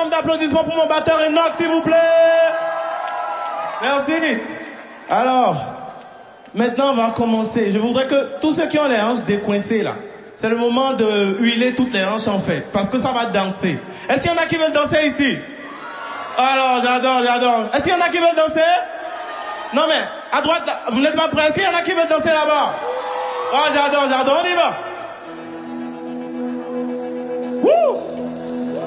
maximum d'applaudissements pour mon batteur Enoch, s'il vous plaît. Merci. Alors, maintenant on va commencer. Je voudrais que tous ceux qui ont les hanches décoincées là, c'est le moment de huiler toutes les hanches en fait, parce que ça va danser. Est-ce qu'il y en a qui veulent danser ici? Alors, j'adore. Est-ce qu'il y en a qui veulent danser? Non mais, à droite, vous n'êtes pas prêts? Est-ce qu'il y en a qui veulent danser là-bas? Oh, j'adore, on y va. Wouh!